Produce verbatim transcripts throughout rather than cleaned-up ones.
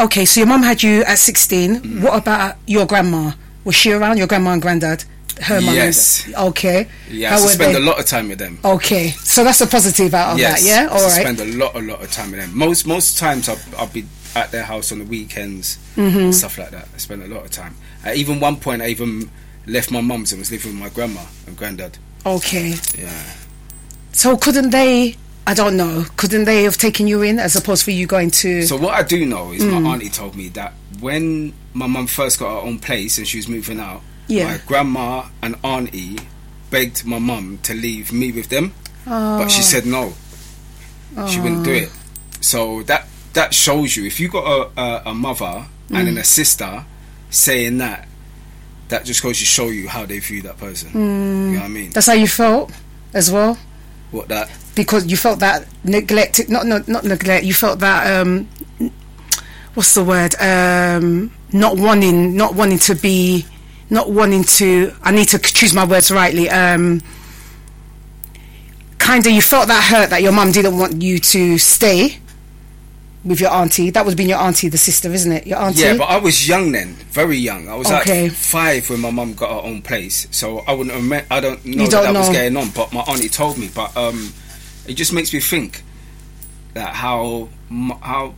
Okay, so your mum had you at sixteen. Mm. What about your grandma? Was she around? Your grandma and granddad? Her mum? Yes. Okay. Yeah, I spend a lot of time with them. Okay, so that's a positive out of yes. that, yeah? All right. I spend a lot, a lot of time with them. Most most times I'll, I'll be at their house on the weekends mm-hmm. and stuff like that. I spend a lot of time. At even one point, I even left my mum's and was living with my grandma and granddad. Okay. Yeah. So couldn't they... I don't know. Couldn't they have taken you in as opposed for you going to... So what I do know is mm. my auntie told me that when my mum first got her own place and she was moving out, yeah. my grandma and auntie begged my mum to leave me with them, oh. but she said no. Oh. She wouldn't do it. So that that shows you, if you got a, a, a mother mm. and then a sister saying that, that just goes to show you how they view that person. Mm. You know what I mean? That's how you felt as well? What, that? Because you felt that neglect, not not not neglect. You felt that um, what's the word? Um, not wanting, not wanting to be, not wanting to. I need to choose my words rightly. Um, kind of, you felt that hurt that your mum didn't want you to stay with your auntie. That would have been your auntie, the sister, isn't it? Your auntie. Yeah, but I was young then, very young. I was okay. like five when my mum got her own place, so I wouldn't. Rem- I don't know you that don't that know. was going on, but my auntie told me. But um. It just makes me think that how how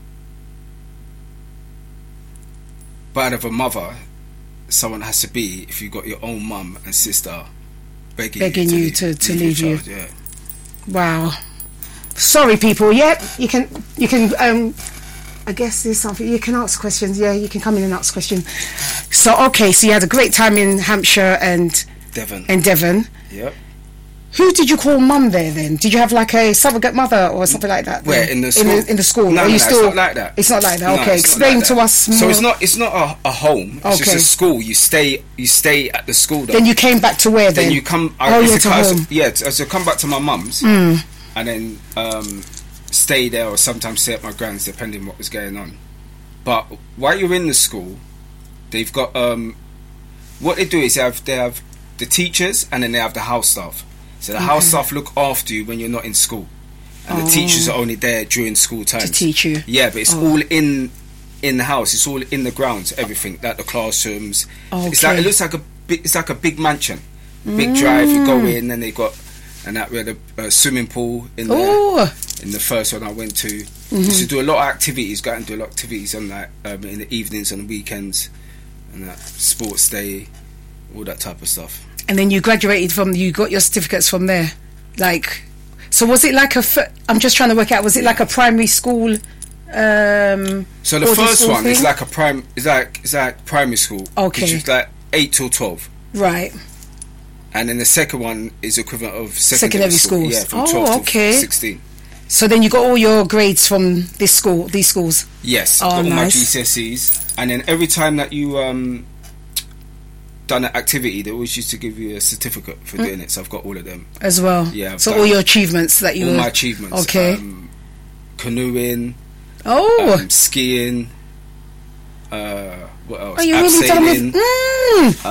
bad of a mother someone has to be if you got your own mum and sister begging, begging you to, you to, to leave, leave you. Yeah. Wow. Sorry, people. Yep, you can you can. Um, I guess there's something you can ask questions. Yeah, you can come in and ask questions. So okay, so you had a great time in Hampshire and Devon. And Devon. Yep. Who did you call mum there then? Did you have like a surrogate mother or something like that? Where, in the school? In the, in the school? No, Are no, you no, still, it's not like that. It's not like that. No, okay, explain like to that. us more. So it's not it's not a, a home. It's okay. just a school. You stay you stay at the school. Though. Then you came back to where then? Then you come. I, oh, yeah, to I, home. Yeah, so I come back to my mum's mm. and then um, stay there or sometimes stay at my grand's depending what was going on. But while you're in the school, they've got um, what they do is they have they have the teachers and then they have the house staff. So the okay. house staff look after you when you're not in school, and oh. the teachers are only there during school time to teach you. Yeah, but it's oh. all in in the house. It's all in the grounds. Everything, like the classrooms. Okay. It's like it looks like a big, it's like a big mansion, big mm. drive. You go in, and they got and that we had a uh, swimming pool in there. Ooh. In the first one I went to, mm-hmm. used to do a lot of activities. Go out and do a lot of activities on that um, in the evenings, on the weekends, and that sports day, all that type of stuff. And then you graduated from, you got your certificates from there. Like, so was it like a, I'm just trying to work out, was it like a primary school? Um, so the first one thing? is like a prime, is like, it's like primary school. Okay. Which is like eight till twelve. Right. And then the second one is equivalent of secondary, secondary school. schools. Yeah, from oh, twelve okay. to sixteen. So then you got all your grades from this school, these schools? Yes. Oh, got all nice. my G C S Es. And then every time that you, um, done an activity, they always used to give you a certificate for mm. doing it, so I've got all of them as well. Yeah, I've so all your achievements that you all were... my achievements. Okay. um, canoeing, oh um, skiing, uh, what else? Oh, you really done with... mm.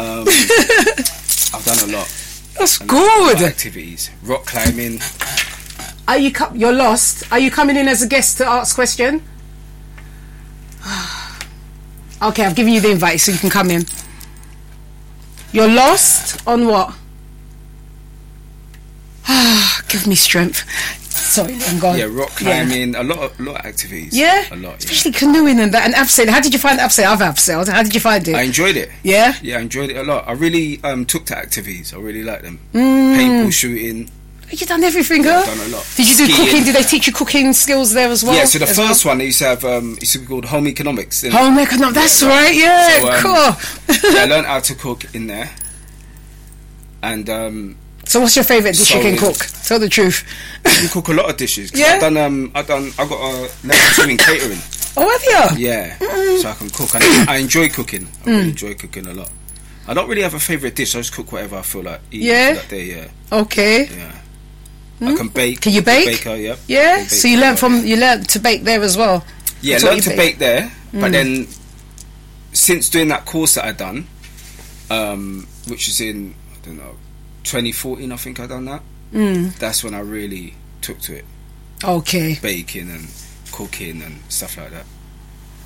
um, I've done a lot. That's and good. Activities, rock climbing. Are you co- you're lost? Are you coming in as a guest to ask question? Okay, I've given you the invite so you can come in. You're lost on what? Give me strength. Sorry, I'm gone. Yeah, rock climbing, yeah. a lot of lot of activities. Yeah, a lot, especially yeah. canoeing and that. And abseil. How did you find abseil? I've abseiled. How did you find it? I enjoyed it. Yeah, yeah, I enjoyed it a lot. I really um, took to activities. I really liked them. Mm. Paintball shooting. You done everything, yeah, huh? I've done a lot. Did you do Skiing. cooking? Did they teach you cooking skills there as well? Yeah, so the first well? one they used to have um, used to be called home economics. Home economics. That's yeah, right. Yeah, so, um, cool. yeah, I learned how to cook in there. And um, so, what's your favourite dish you can cook? Tell the truth. You cook a lot of dishes. Yeah. I've done. Um, I've done. I got a level two in catering. Oh, have you? Yeah. Mm-mm. So I can cook. And I enjoy cooking. I mm. really enjoy cooking a lot. I don't really have a favourite dish. I just cook whatever I feel like eating yeah. that day. Yeah. Okay. Yeah. Mm. I can bake. Can you bake? Baker, yep. Yeah. So you learned from yeah. you learned to bake there as well. Yeah, That's learned to bake. bake there. Mm. But then, since doing that course that I done, um, which is in I don't know, twenty fourteen, I think I done that. Mm. That's when I really took to it. Okay. Baking and cooking and stuff like that.